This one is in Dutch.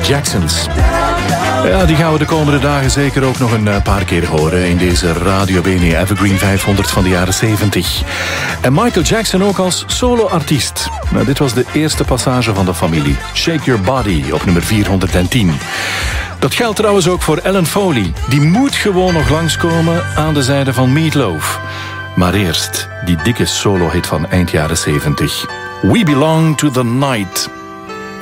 Jacksons. Ja, die gaan we de komende dagen zeker ook nog een paar keer horen in deze Radio Bene Evergreen 500 van de jaren 70. En Michael Jackson ook als solo-artiest. Nou, dit was de eerste passage van de familie. Shake Your Body op nummer 410. Dat geldt trouwens ook voor Ellen Foley. Die moet gewoon nog langskomen aan de zijde van Meat Loaf. Maar eerst die dikke solo-hit van eind jaren 70. We Belong to the Night.